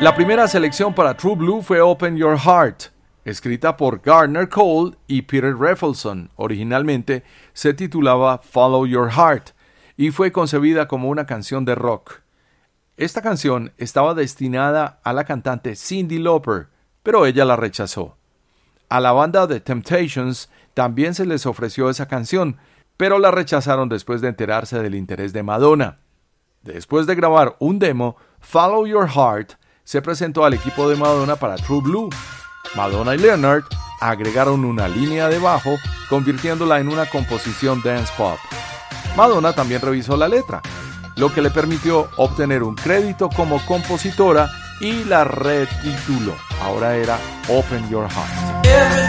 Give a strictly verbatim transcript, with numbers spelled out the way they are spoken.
La primera selección para True Blue fue Open Your Heart, escrita por Gardner Cole y Peter Rafelson. Originalmente se titulaba Follow Your Heart y fue concebida como una canción de rock. Esta canción estaba destinada a la cantante Cyndi Lauper, pero ella la rechazó. A la banda The Temptations también se les ofreció esa canción, pero la rechazaron después de enterarse del interés de Madonna. Después de grabar un demo, Follow Your Heart se presentó al equipo de Madonna para True Blue. Madonna y Leonard agregaron una línea de bajo, convirtiéndola en una composición dance pop. Madonna también revisó la letra, lo que le permitió obtener un crédito como compositora y la retituló. Ahora era Open Your Heart.